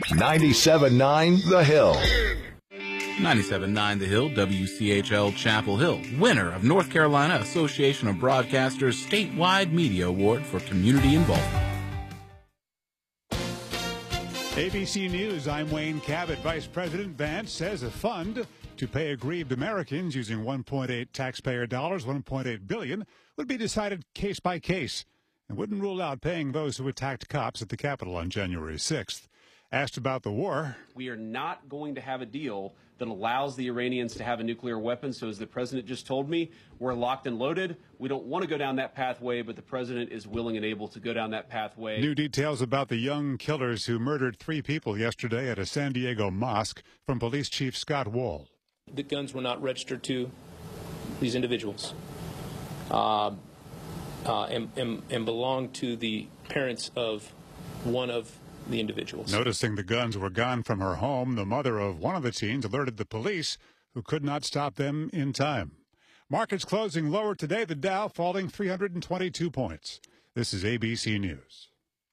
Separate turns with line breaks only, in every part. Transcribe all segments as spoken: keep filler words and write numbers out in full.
ninety-seven point nine The Hill.
ninety-seven point nine The Hill, W C H L Chapel Hill, winner of North Carolina Association of Broadcasters Statewide Media Award for Community Involvement.
A B C News, I'm Wayne Cabot. Vice President Vance says a fund to pay aggrieved Americans using one point eight taxpayer dollars, one point eight billion dollars, would be decided case by case and wouldn't rule out paying those who attacked cops at the Capitol on January sixth. Asked about the war.
We are not going to have a deal that allows the Iranians to have a nuclear weapon. So as the president just told me, we're locked and loaded. We don't want to go down that pathway, but the president is willing and able to go down that pathway.
New details about the young killers who murdered three people yesterday at a San Diego mosque from Police Chief Scott Wall.
The guns were not registered to these individuals uh, uh, and, and, and belonged to the parents of one of the individuals.
Noticing the guns were gone from her home, the mother of one of the teens alerted the police, who could not stop them in time. Markets closing lower today, the Dow falling three hundred twenty-two points. This is A B C News.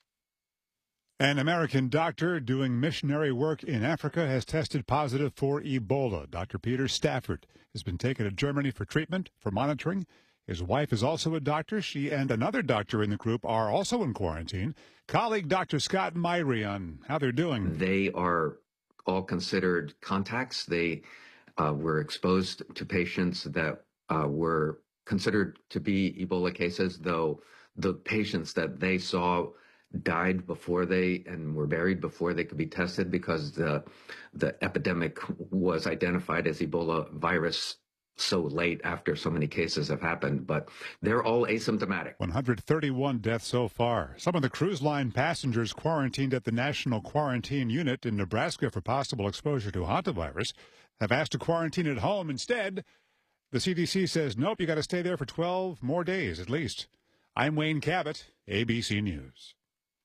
An American doctor doing missionary work in Africa has tested positive for Ebola. Doctor Peter Stafford has been taken to Germany for treatment, for monitoring. His wife is also a doctor. She and another doctor in the group are also in quarantine. Colleague Doctor Scott Myrie on how they're doing.
They are all considered contacts. They uh, were exposed to patients that uh, were considered to be Ebola cases, though the patients that they saw died before they and were buried before they could be tested because the the epidemic was identified as Ebola virus so late after so many cases have happened, but they're all asymptomatic.
one hundred thirty-one deaths so far. Some of the cruise line passengers quarantined at the National Quarantine Unit in Nebraska for possible exposure to hantavirus have asked to quarantine at home instead. The C D C says, nope, you got to stay there for twelve more days at least. I'm Wayne Cabot, A B C News.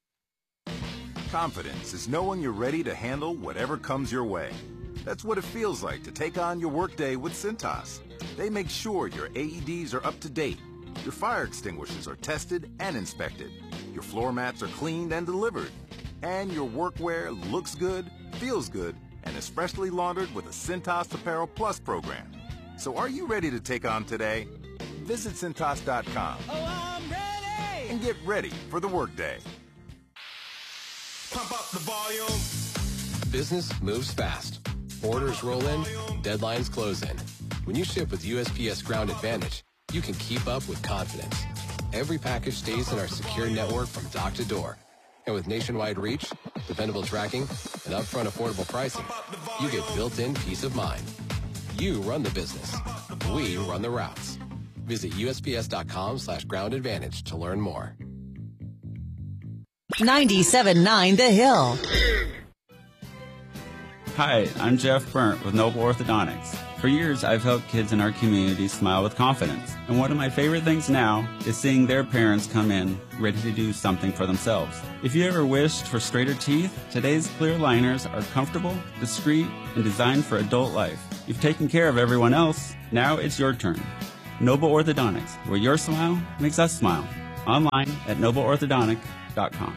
Confidence is knowing you're ready to handle whatever comes your way. That's what it feels like to take on your workday with Cintas. They make sure your A E Ds are up to date, your fire extinguishers are tested and inspected, your floor mats are cleaned and delivered, and your workwear looks good, feels good, and is freshly laundered with a Cintas Apparel Plus program. So are you ready to take on today? Visit Cintas dot com
oh, I'm ready.
and get ready for the workday.
Pump up the volume.
Business moves fast. Orders roll in, deadlines close in. When you ship with U S P S Ground Advantage, you can keep up with confidence. Every package stays in our secure network from dock to door. And with nationwide reach, dependable tracking, and upfront affordable pricing, you get built-in peace of mind. You run the business. We run the routes. Visit U S P S dot com slash ground advantage to learn more.
ninety-seven point nine The Hill.
Hi, I'm Jeff Burnt with Noble Orthodontics. For years, I've helped kids in our community smile with confidence. And one of my favorite things now is seeing their parents come in ready to do something for themselves. If you ever wished for straighter teeth, today's clear aligners are comfortable, discreet, and designed for adult life. You've taken care of everyone else. Now it's your turn. Noble Orthodontics, where your smile makes us smile. Online at noble orthodontic dot com.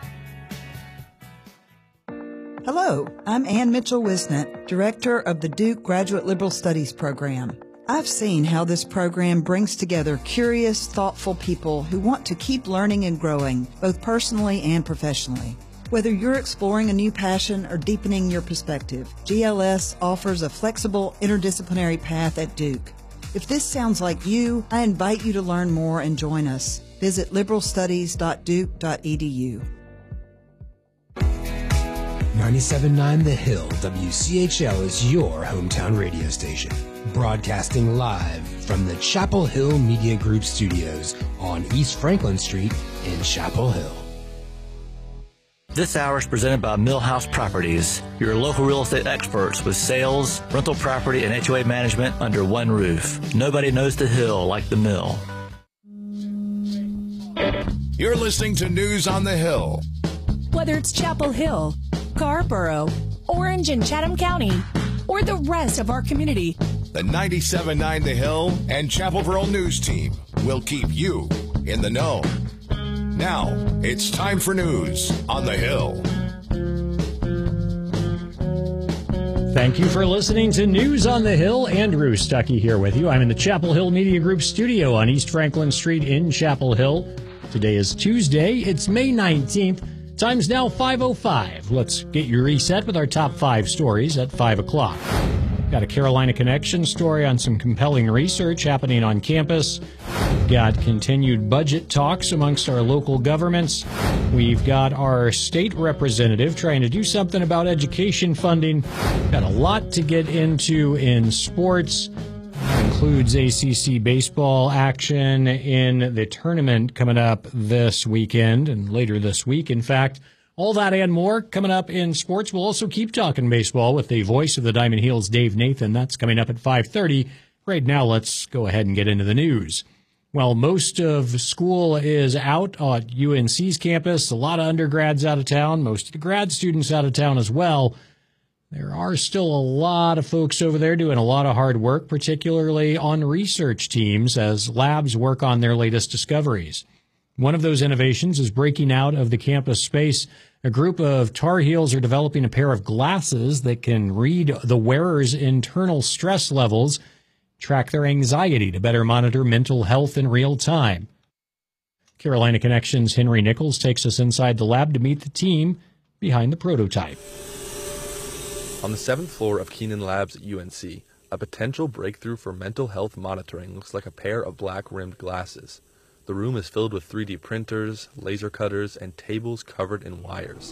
Hello, I'm Ann Mitchell-Wisnett, Director of the Duke Graduate Liberal Studies Program. I've seen how this program brings together curious, thoughtful people who want to keep learning and growing, both personally and professionally. Whether you're exploring a new passion or deepening your perspective, G L S offers a flexible, interdisciplinary path at Duke. If this sounds like you, I invite you to learn more and join us. Visit liberal studies dot duke dot e d u.
ninety-seven point nine The Hill, W C H L is your hometown radio station. Broadcasting live from the Chapel Hill Media Group studios on East Franklin Street in Chapel Hill.
This hour is presented by Millhouse Properties, your local real estate experts with sales, rental property, and H O A management under one roof. Nobody knows the Hill like the Mill.
You're listening to News on the Hill.
Whether it's Chapel Hill, Scarborough, Orange and Chatham County, or the rest of our community,
the ninety-seven point nine The Hill and Chapel News team will keep you in the know. Now, it's time for news on the Hill.
Thank you for listening to News on the Hill. Andrew Stuckey here with you. I'm in the Chapel Hill Media Group studio on East Franklin Street in Chapel Hill. Today is Tuesday. It's May nineteenth. Time's now five oh five. Let's get you reset with our top five stories at five o'clock. Got a Carolina Connection story on some compelling research happening on campus. We've got continued budget talks amongst our local governments. We've got our state representative trying to do something about education funding. Got a lot to get into in sports. That includes A C C baseball action in the tournament coming up this weekend and later this week, in fact. All that and more coming up in sports. We'll also keep talking baseball with the voice of the Diamond Heels, Dave Nathan. That's coming up at five thirty. Right now, let's go ahead and get into the news. Well, most of school is out at U N C's campus. A lot of undergrads out of town. Most of the grad students out of town as well. There are still a lot of folks over there doing a lot of hard work, particularly on research teams as labs work on their latest discoveries. One of those innovations is breaking out of the campus space. A group of Tar Heels are developing a pair of glasses that can read the wearer's internal stress levels, track their anxiety to better monitor mental health in real time. Carolina Connection's Henry Nichols takes us inside the lab to meet the team behind the prototype.
On the seventh floor of Keenan Labs at U N C, a potential breakthrough for mental health monitoring looks like a pair of black-rimmed glasses. The room is filled with three D printers, laser cutters, and tables covered in wires.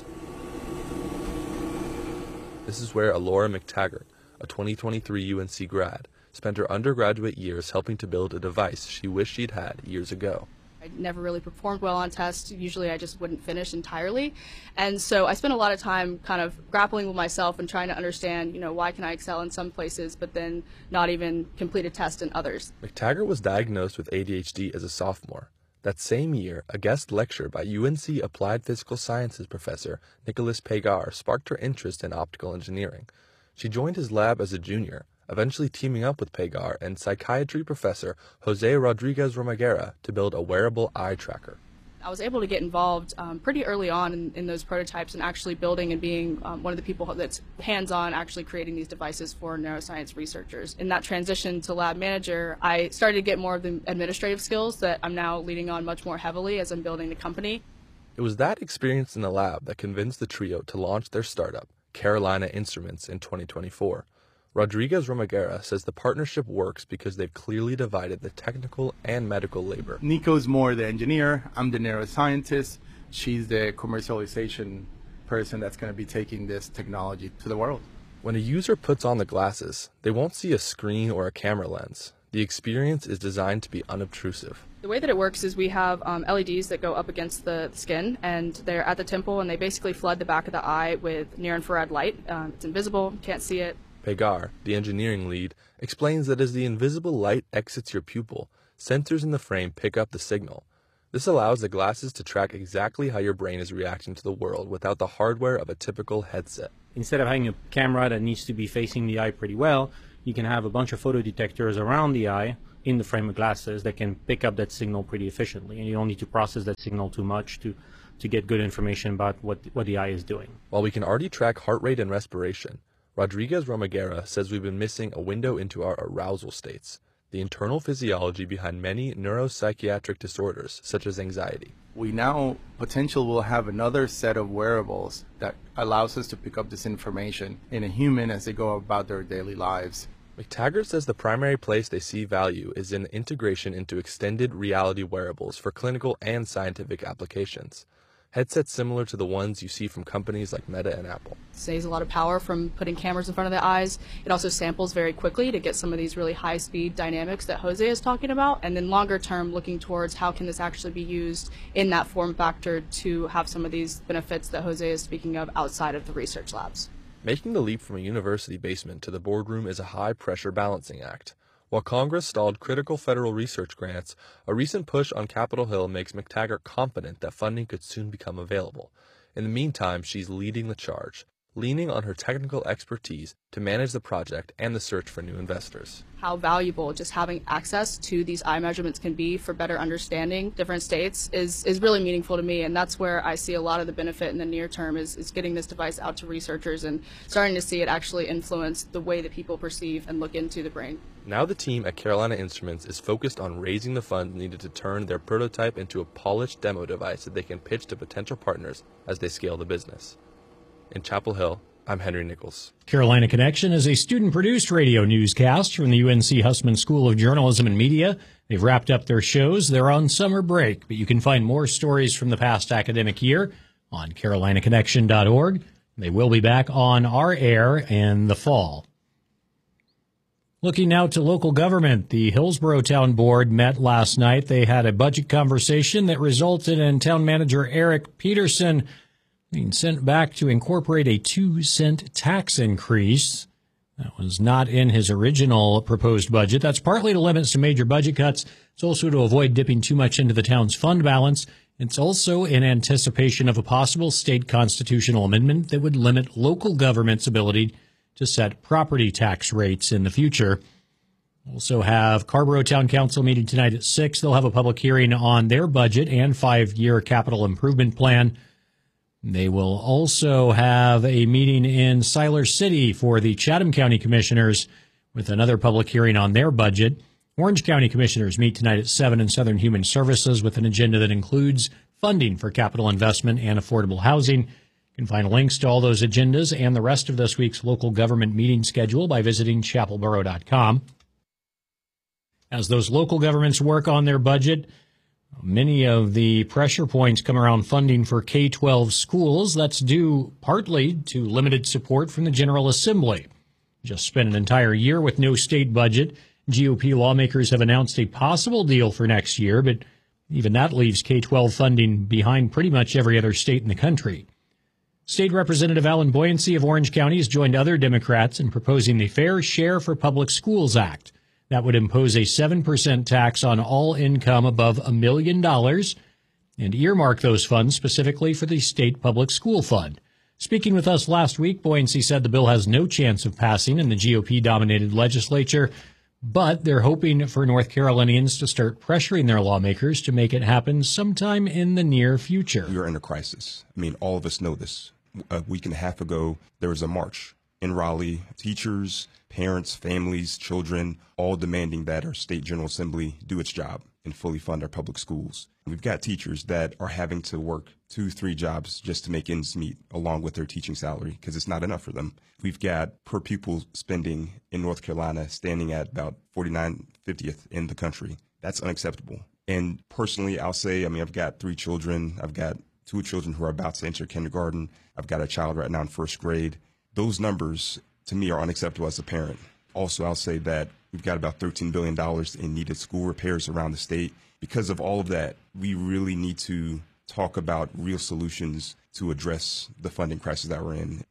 This is where Alora McTaggart, a twenty twenty-three U N C grad, spent her undergraduate years helping to build a device she wished she'd had years ago.
I never really performed well on tests. Usually I just wouldn't finish entirely. And so I spent a lot of time kind of grappling with myself and trying to understand, you know, why can I excel in some places but then not even complete a test in others.
McTaggart was diagnosed with A D H D as a sophomore. That same year, a guest lecture by U N C Applied Physical Sciences professor Nicholas Pagar sparked her interest in optical engineering. She joined his lab as a junior, eventually teaming up with Pagar and psychiatry professor Jose Rodriguez Romaguera to build a wearable eye tracker.
I was able to get involved um, pretty early on in, in those prototypes and actually building and being um, one of the people that's hands-on actually creating these devices for neuroscience researchers. In that transition to lab manager, I started to get more of the administrative skills that I'm now leading on much more heavily as I'm building the company.
It was that experience in the lab that convinced the trio to launch their startup, Carolina Instruments, in twenty twenty-four. Rodriguez Romaguera says the partnership works because they've clearly divided the technical and medical labor.
Nico's more the engineer, I'm the neuroscientist, she's the commercialization person that's going to be taking this technology to the world.
When a user puts on the glasses, they won't see a screen or a camera lens. The experience is designed to be unobtrusive.
The way that it works is we have um, L E Ds that go up against the skin, and they're at the temple, and they basically flood the back of the eye with near-infrared light. Um, it's invisible, can't see it.
Pagar, the engineering lead, explains that as the invisible light exits your pupil, sensors in the frame pick up the signal. This allows the glasses to track exactly how your brain is reacting to the world without the hardware of a typical headset.
Instead of having a camera that needs to be facing the eye pretty well, you can have a bunch of photodetectors around the eye in the frame of glasses that can pick up that signal pretty efficiently, and you don't need to process that signal too much to, to get good information about what, what the eye is doing.
While we can already track heart rate and respiration, Rodriguez Romaguera says we've been missing a window into our arousal states, the internal physiology behind many neuropsychiatric disorders, such as anxiety.
We now potentially will have another set of wearables that allows us to pick up this information in a human as they go about their daily lives.
McTaggart says the primary place they see value is in integration into extended reality wearables for clinical and scientific applications. Headsets similar to the ones you see from companies like Meta and Apple.
It saves a lot of power from putting cameras in front of the eyes. It also samples very quickly to get some of these really high-speed dynamics that Jose is talking about. And then longer term, looking towards how can this actually be used in that form factor to have some of these benefits that Jose is speaking of outside of the research labs.
Making the leap from a university basement to the boardroom is a high-pressure balancing act. While Congress stalled critical federal research grants, a recent push on Capitol Hill makes McTaggart confident that funding could soon become available. In the meantime, she's leading the charge. leaning on her technical expertise to manage the project and the search for new investors.
How valuable just having access to these eye measurements can be for better understanding different states is, is really meaningful to me, and that's where I see a lot of the benefit in the near term is, is getting this device out to researchers and starting to see it actually influence the way that people perceive and look into the brain.
Now the team at Carolina Instruments is focused on raising the funds needed to turn their prototype into a polished demo device that they can pitch to potential partners as they scale the business. In Chapel Hill, I'm Henry Nichols.
Carolina Connection is a student-produced radio newscast from the U N C Hussman School of Journalism and Media. They've wrapped up their shows. They're on summer break, but you can find more stories from the past academic year on carolina connection dot org. They will be back on our air in the fall. Looking now to local government, the Hillsborough Town Board met last night. They had a budget conversation that resulted in Town Manager Eric Peterson being sent back to incorporate a two cent tax increase. That was not in his original proposed budget. That's partly to limit some major budget cuts. It's also to avoid dipping too much into the town's fund balance. It's also in anticipation of a possible state constitutional amendment that would limit local government's ability to set property tax rates in the future. Also have Carrboro Town Council meeting tonight at six. They'll have a public hearing on their budget and five-year capital improvement plan. They will also have a meeting in Siler City for the Chatham County Commissioners with another public hearing on their budget. Orange County Commissioners meet tonight at seven in Southern Human Services with an agenda that includes funding for capital investment and affordable housing. You can find links to all those agendas and the rest of this week's local government meeting schedule by visiting chapel borough dot com. As those local governments work on their budget, many of the pressure points come around funding for K twelve schools. That's due partly to limited support from the General Assembly. Just spent an entire year with no state budget. G O P lawmakers have announced a possible deal for next year, but even that leaves K twelve funding behind pretty much every other state in the country. State Representative Alan Boyancy of Orange County has joined other Democrats in proposing the Fair Share for Public Schools Act. That would impose a seven percent tax on all income above a million dollars and earmark those funds specifically for the state public school fund. Speaking with us last week, Boyancy said the bill has no chance of passing in the G O P-dominated legislature, but they're hoping for North Carolinians to start pressuring their lawmakers to make it happen sometime in the near future.
We are in a crisis. I mean, all of us know this. A week and a half ago, there was a march in Raleigh. Teachers, parents, families, children, all demanding that our state General Assembly do its job and fully fund our public schools. We've got teachers that are having to work two, three jobs just to make ends meet along with their teaching salary because it's not enough for them. We've got per pupil spending in North Carolina standing at about forty-nine fiftieth in the country. That's unacceptable. And personally, I'll say, I mean, I've got three children. I've got two children who are about to enter kindergarten. I've got a child right now in first grade. Those numbers, to me, are unacceptable as a parent. Also, I'll say that we've got about thirteen billion dollars in needed school repairs around the state. Because of all of that, we really need to talk about real solutions to address the funding crisis that we're in.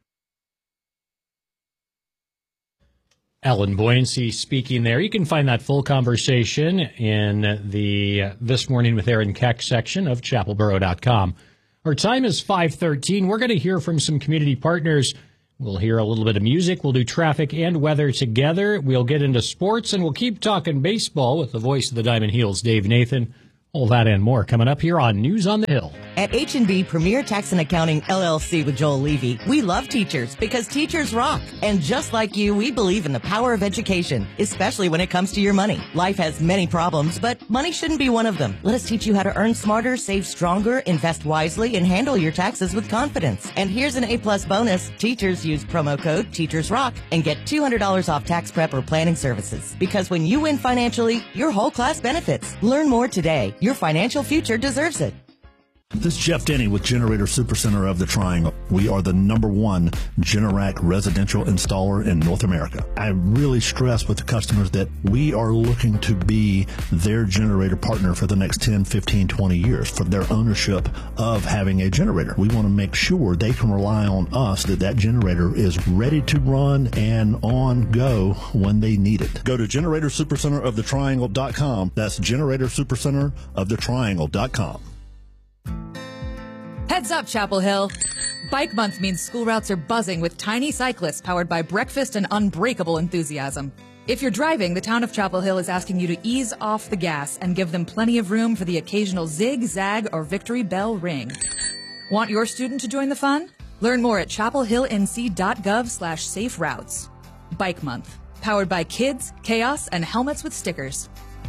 Alan Boyancy speaking there. You can find that full conversation in the This Morning with Aaron Keck section of chapel borough dot com. Our time is five thirteen. We're going to hear from some community partners. We'll hear a little bit of music. We'll do traffic and weather together. We'll get into sports, and we'll keep talking baseball with the voice of the Diamond Heels, Dave Nathan. All that and more coming up here on News on the Hill.
At H and B Premier Tax and Accounting L L C with Joel Levy, we love teachers because teachers rock. And just like you, we believe in the power of education, especially when it comes to your money. Life has many problems, but money shouldn't be one of them. Let us teach you how to earn smarter, save stronger, invest wisely, and handle your taxes with confidence. And here's an A-plus bonus. Teachers use promo code TEACHERSROCK and get two hundred dollars off tax prep or planning services. Because when you win financially, your whole class benefits. Learn more today. Your financial future deserves it.
This is Jeff Denny with Generator Supercenter of the Triangle. We are the number one Generac residential installer in North America. I really stress with the customers that we are looking to be their generator partner for the next ten, fifteen, twenty years for their ownership of having a generator. We want to make sure they can rely on us that that generator is ready to run and on go when they need it. Go to generator supercenter of the triangle dot com. That's generator supercenter of the triangle dot com.
At
Heads up, Chapel Hill. Bike Month means school routes are buzzing with tiny cyclists powered by breakfast and unbreakable enthusiasm. If you're driving, the town of Chapel Hill is asking you to ease off the gas and give them plenty of room for the occasional zig, zag, or victory bell ring. Want your student to join the fun? Learn more at chapelhillnc.gov slash safe routes. Bike Month, powered by kids, chaos, and helmets with stickers.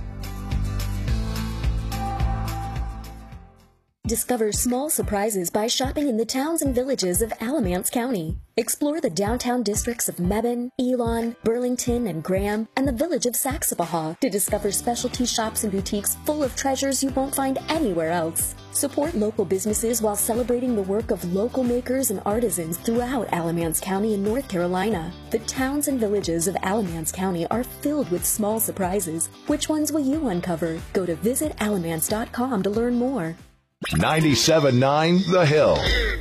Discover small surprises by shopping in the towns and villages of Alamance County. Explore the downtown districts of Mebane, Elon, Burlington, and Graham, and the village of Saxapahaw to discover specialty shops and boutiques full of treasures you won't find anywhere else. Support local businesses while celebrating the work of local makers and artisans throughout Alamance County in North Carolina. The towns and villages of Alamance County are filled with small surprises. Which ones will you uncover? Go to visit alamance dot com to learn more.
ninety-seven point nine The Hill.